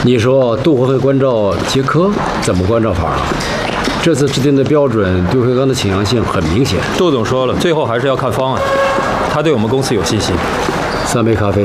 你说杜会关照杰科，怎么关照法啊？这次制定的标准，杜慧刚的倾向性很明显。 杜总说了，最后还是要看方案。他对我们公司有信心。 3杯咖啡。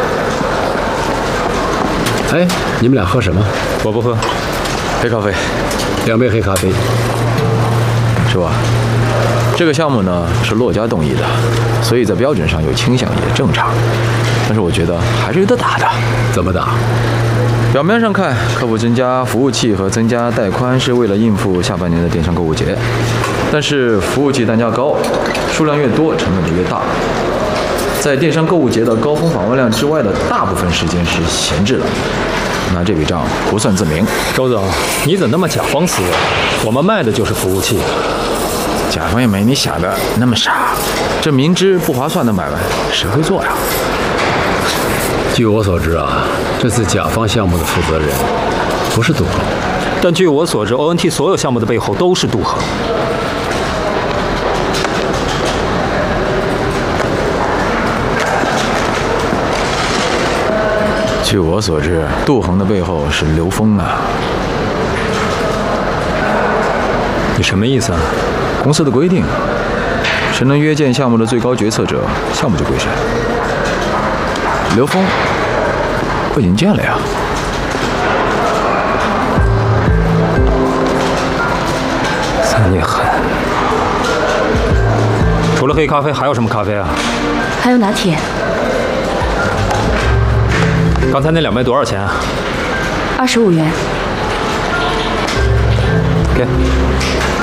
哎，你们俩喝什么？ 我不喝， 黑咖啡。 2杯黑咖啡。 是吧？这个项目呢是骆家动议的，所以在标准上有倾向也正常。但是我觉得还是有得打的。 怎么打？ 表面上看，客户增加服务器和增加带宽是为了应付下半年的电商购物节，但是服务器单价高，数量越多，成本就越大。在电商购物节的高峰访问量之外的大部分时间是闲置的，那这笔账不算自明。 周总，你怎么那么甲方思维？我们卖的就是服务器。 甲方也没你想的那么傻，这明知不划算的买卖，谁会做呀？ 据我所知啊，这次甲方项目的负责人不是杜恒， 但据我所知 ，ONT 所有项目的背后都是杜恒。 据我所知，杜恒的背后是刘峰啊。 你什么意思啊？ 公司的规定，谁能约见项目的最高决策者，项目就归谁。刘峰，我已经见了呀。 三爷狠。除了黑咖啡，还有什么咖啡啊？ 还有拿铁。 刚才那2杯多少钱啊 ？25元。 给。